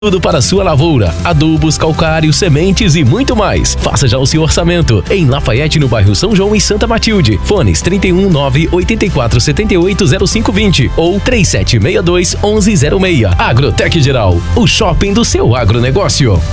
Tudo para a sua lavoura, adubos, calcário, sementes e muito mais. Faça já o seu orçamento em Lafayette, no bairro São João e Santa Matilde. Fones 319-8478-0520 ou 3762-1106. Agrotec Geral, o shopping do seu agronegócio.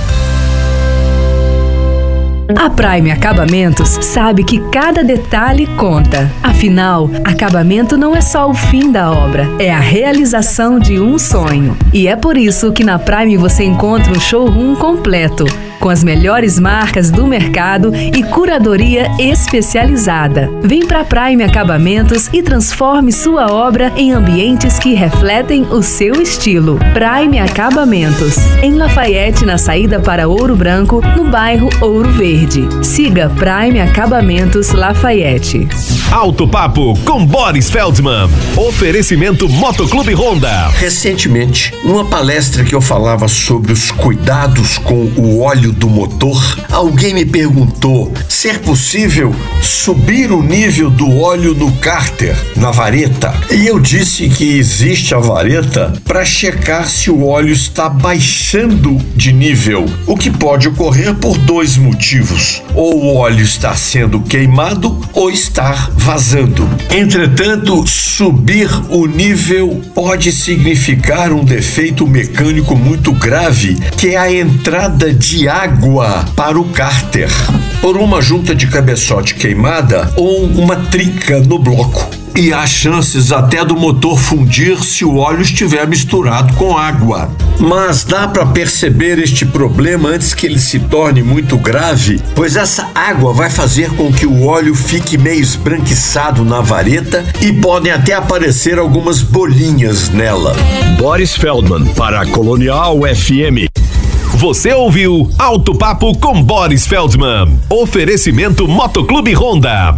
A Prime Acabamentos sabe que cada detalhe conta. Afinal, acabamento não é só o fim da obra, é a realização de um sonho. E é por isso que na Prime você encontra um showroom completo, com as melhores marcas do mercado e curadoria especializada. Vem para Prime Acabamentos e transforme sua obra em ambientes que refletem o seu estilo. Prime Acabamentos, em Lafayette, na saída para Ouro Branco, no bairro Ouro Verde. Siga Prime Acabamentos Lafayette. Alto Papo com Boris Feldman. Oferecimento Motoclube Honda. Recentemente, numa palestra que eu falava sobre os cuidados com o óleo do motor, alguém me perguntou se é possível subir o nível do óleo no cárter, na vareta. E eu disse que existe a vareta para checar se o óleo está baixando de nível, o que pode ocorrer por dois motivos. Ou o óleo está sendo queimado ou está vazando. Entretanto, subir o nível pode significar um defeito mecânico muito grave, que é a entrada de água para o cárter, por uma junta de cabeçote queimada ou uma trinca no bloco. E há chances até do motor fundir se o óleo estiver misturado com água. Mas dá para perceber este problema antes que ele se torne muito grave, pois essa água vai fazer com que o óleo fique meio esbranquiçado na vareta e podem até aparecer algumas bolinhas nela. Boris Feldman para a Colonial FM. Você ouviu Alto Papo com Boris Feldman. Oferecimento Motoclube Honda.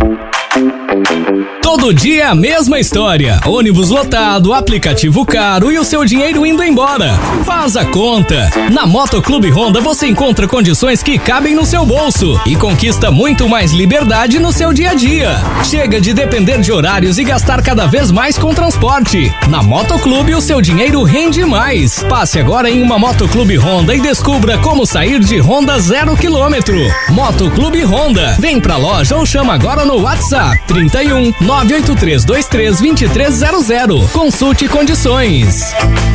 Todo dia a mesma história. Ônibus lotado, aplicativo caro e o seu dinheiro indo embora. Faz a conta. Na Motoclube Honda você encontra condições que cabem no seu bolso e conquista muito mais liberdade no seu dia a dia. Chega de depender de horários e gastar cada vez mais com transporte. Na Motoclube o seu dinheiro rende mais. Passe agora em uma Motoclube Honda e descubra como sair de Honda 0 km. Motoclube Honda. Vem pra loja ou chama agora no WhatsApp 31 98323 2300. Consulte condições.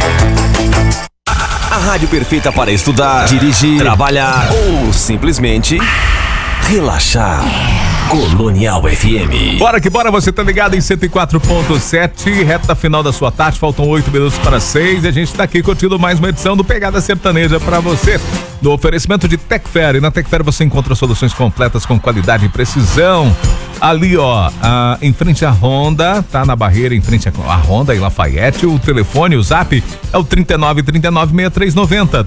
A rádio perfeita para estudar, dirigir, trabalhar ou simplesmente relaxar. Colonial FM. Bora que bora, você tá ligado em 104.7, reta final da sua tarde, faltam 8 minutos para 6 e a gente tá aqui curtindo mais uma edição do Pegada Sertaneja para você, do oferecimento de Tecfer. E na Tecfer você encontra soluções completas com qualidade e precisão. Ali, ó, em frente à Honda, tá na barreira, em frente à Honda e Lafayette. O telefone, o zap é o 3939-6390,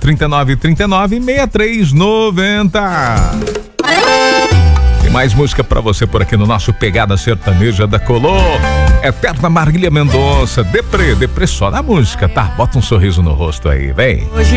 3939-6390. Tem mais música pra você por aqui no nosso Pegada Sertaneja da Colô. Eterna Marília Mendonça, deprê só na música, tá? Bota um sorriso no rosto aí, vem. Hoje